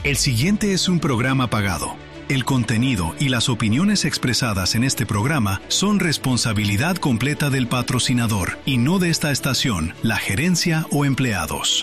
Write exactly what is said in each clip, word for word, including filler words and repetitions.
El siguiente es un programa pagado. El contenido y las opiniones expresadas en este programa son responsabilidad completa del patrocinador y no de esta estación, la gerencia o empleados.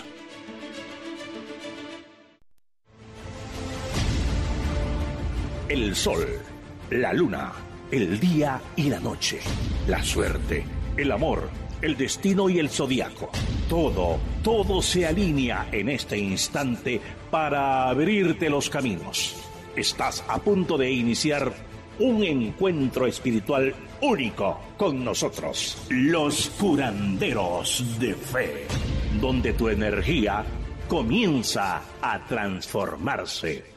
El sol, la luna, el día y la noche, la suerte, el amor, el destino y el zodiaco. Todo, todo se alinea en este instante para abrirte los caminos. Estás a punto de iniciar un encuentro espiritual único con nosotros, los curanderos de fe, donde tu energía comienza a transformarse.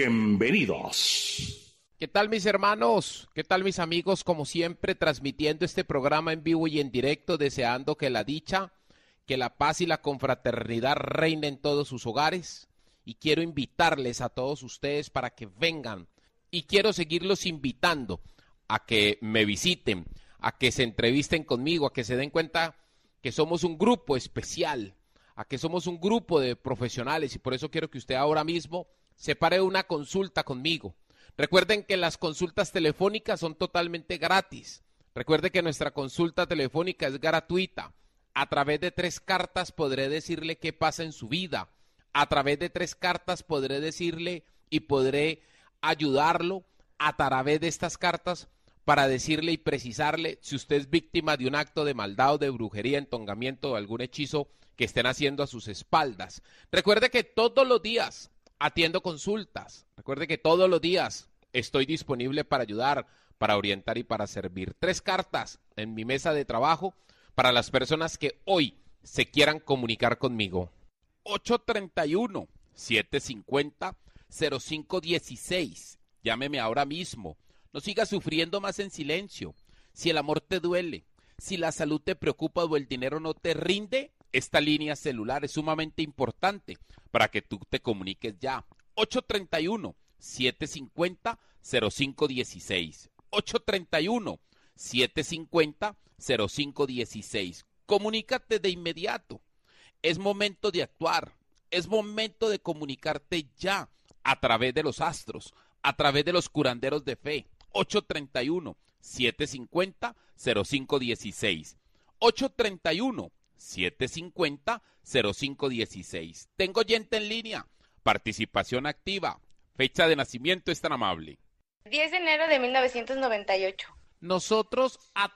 Bienvenidos. ¿Qué tal, mis hermanos? ¿Qué tal, mis amigos? Como siempre, transmitiendo este programa en vivo y en directo, deseando que la dicha, que la paz y la confraternidad reinen en todos sus hogares. Y quiero invitarles a todos ustedes para que vengan. Y quiero seguirlos invitando a que me visiten, a que se entrevisten conmigo, a que se den cuenta que somos un grupo especial, a que somos un grupo de profesionales. Y por eso quiero que usted ahora mismo se pare una consulta conmigo. Recuerden que las consultas telefónicas son totalmente gratis. Recuerde que nuestra consulta telefónica es gratuita. A través de tres cartas podré decirle qué pasa en su vida. A través de tres cartas podré decirle y podré ayudarlo a través de estas cartas para decirle y precisarle si usted es víctima de un acto de maldad o de brujería, entongamiento o algún hechizo que estén haciendo a sus espaldas. Recuerde que todos los días atiendo consultas. Recuerde que todos los días estoy disponible para ayudar, para orientar y para servir. Tres cartas en mi mesa de trabajo para las personas que hoy se quieran comunicar conmigo. ocho tres uno, siete cinco cero, cero cinco uno seis. Llámeme ahora mismo. No siga sufriendo más en silencio. Si el amor te duele, si la salud te preocupa o el dinero no te rinde, esta línea celular es sumamente importante para que tú te comuniques ya. ocho tres uno, siete cinco cero, cero cinco uno seis. ocho tres uno, siete cinco cero, cero cinco uno seis. Comunícate de inmediato. Es momento de actuar. Es momento de comunicarte ya a través de los astros, a través de los curanderos de fe. ocho tres uno, siete cinco cero, cero cinco uno seis. ocho tres uno, siete cinco cero, cero cinco uno seis. Tengo oyente en línea. Participación activa. Fecha de nacimiento es tan amable. diez de enero de mil novecientos noventa y ocho. Nosotros, a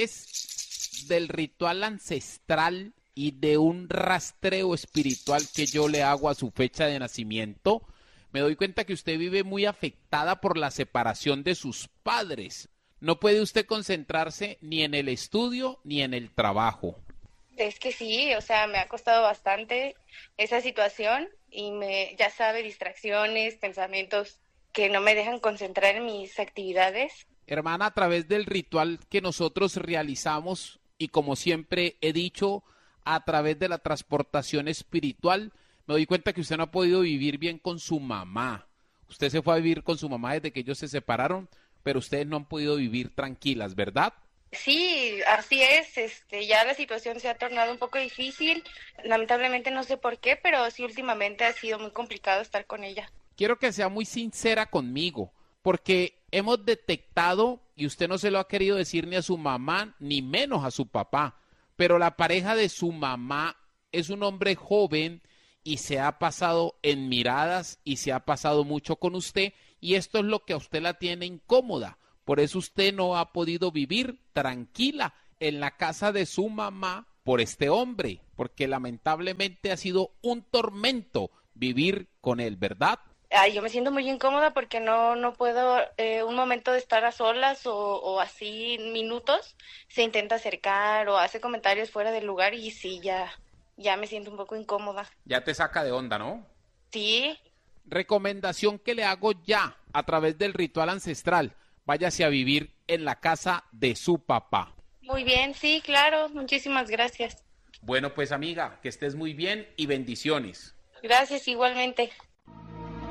través del ritual ancestral y de un rastreo espiritual que yo le hago a su fecha de nacimiento, me doy cuenta que usted vive muy afectada por la separación de sus padres. No puede usted concentrarse ni en el estudio ni en el trabajo. Es que sí, o sea, me ha costado bastante esa situación y me, ya sabe, distracciones, pensamientos que no me dejan concentrar en mis actividades. Hermana, a través del ritual que nosotros realizamos y como siempre he dicho, a través de la transportación espiritual, me doy cuenta que usted no ha podido vivir bien con su mamá. Usted se fue a vivir con su mamá desde que ellos se separaron, pero ustedes no han podido vivir tranquilas, ¿verdad? Sí, así es, este, ya la situación se ha tornado un poco difícil, lamentablemente no sé por qué, pero sí últimamente ha sido muy complicado estar con ella. Quiero que sea muy sincera conmigo, porque hemos detectado, y usted no se lo ha querido decir ni a su mamá, ni menos a su papá, pero la pareja de su mamá es un hombre joven y se ha pasado en miradas y se ha pasado mucho con usted, y esto es lo que a usted la tiene incómoda. Por eso usted no ha podido vivir tranquila en la casa de su mamá por este hombre, porque lamentablemente ha sido un tormento vivir con él, ¿verdad? Ay, yo me siento muy incómoda porque no, no puedo, eh, un momento de estar a solas o, o así minutos, se intenta acercar o hace comentarios fuera del lugar y sí, ya, ya me siento un poco incómoda. Ya te saca de onda, ¿no? Sí. Recomendación que le hago ya a través del ritual ancestral. Váyase a vivir en la casa de su papá. Muy bien, sí, claro. Muchísimas gracias. Bueno, pues amiga, que estés muy bien y bendiciones. Gracias, igualmente.